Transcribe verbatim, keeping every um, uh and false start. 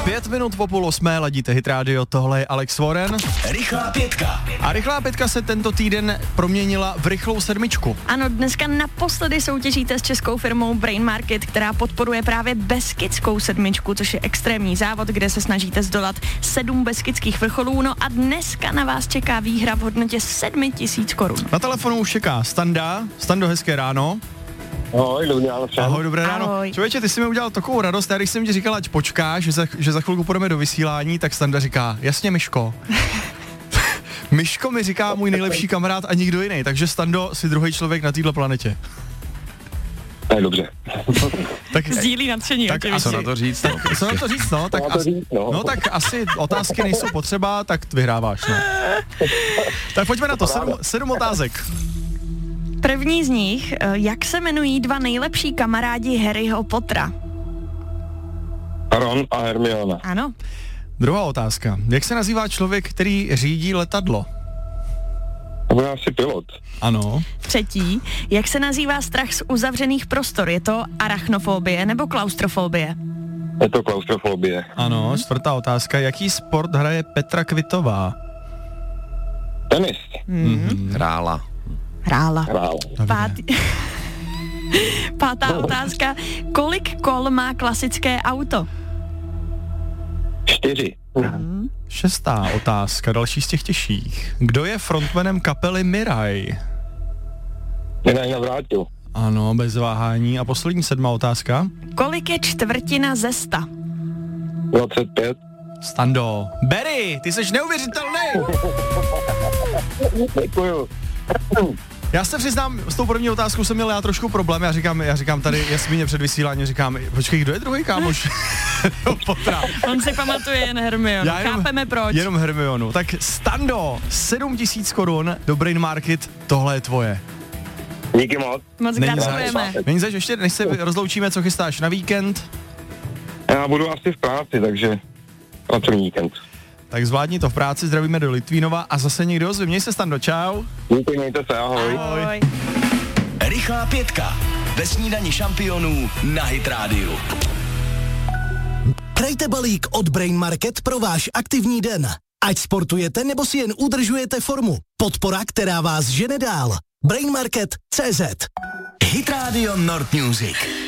Pět minut po půl osmé ladíte Hit Radio, tohle je Alex Warren. Rychlá pětka. A rychlá pětka se tento týden proměnila v rychlou sedmičku. Ano, dneska naposledy soutěžíte s českou firmou Brain Market, která podporuje právě beskidskou sedmičku, což je extrémní závod, kde se snažíte zdolat sedm beskidských vrcholů. No a dneska na vás čeká výhra v hodnotě sedm tisíc korun. Na telefonu už čeká Standa. Stando, hezké ráno. Ahoj, dobrý ráno. Ahoj, dobré ráno. Ahoj. Člověče, ty jsi mi udělal takovou radost, já když jsem ti říkal, ať počkáš, že za, že za chvilku půjdeme do vysílání, tak Standa říká, jasně Myško. Myško mi říká můj nejlepší kamarád a nikdo jiný, takže Stando, si druhý člověk na této planetě. To je dobře. Tak, Sdílí nadšení, tak a co na to říct? Tak, co na to říct, no? Tak, Co na to asi, říct, no? no tak asi otázky nejsou potřeba, tak vyhráváš, no. Tak pojďme na to, sedm, sedm otázek. První z nich, jak se jmenují dva nejlepší kamarádi Harryho Pottera? Ron a Hermiona. Ano. Druhá otázka. Jak se nazývá člověk, který řídí letadlo? To bude asi pilot. Ano. Třetí, jak se nazývá strach z uzavřených prostor? Je to arachnofobie nebo klaustrofobie? Je to klaustrofobie. Ano, čtvrtá otázka. Jaký sport hraje Petra Kvitová? Tenis. Mm-hmm. Hrála. Hrála. Hrál. Pátý... Pátá otázka. Kolik kol má klasické auto? Čtyři. Šestá otázka, další z těch těžších. Kdo je frontmanem kapely Miraj? Jinak navrátil. Ano, bez váhání. A poslední sedmá otázka. Kolik je čtvrtina ze sta? dvacet pět. Stando. Barry, ty jsi neuvěřitelný! Děkuju. Já se přiznám, s tou první otázkou jsem měl já trošku problém. Já říkám, já říkám tady Jasmíně před vysíláním, říkám, počkej, kdo je druhý kámoš? Potra. On si pamatuje jen Hermionu, Já jenom- chápeme proč. Jenom Hermionu. Tak Stando, sedm tisíc korun do Brain Market, tohle je tvoje. Díky moc. Moc Není gratulujeme. Není zač, ještě než se rozloučíme, co chystáš na víkend, Já budu asi v práci, takže pracovní víkend. tak zvládni to v práci, zdravíme do Litvínova a zase někdo ozve. Měj se, Stando, čau. Díky, mějte se, ahoj. Ahoj. Rychlá pětka. Ve snídani šampionů na Hit Radio. Hrajte balík od Brain Market pro váš aktivní den. Ať sportujete nebo si jen udržujete formu. Podpora, která vás žene dál. Brain Market tečka cé zet. Hit Radio Nord Music.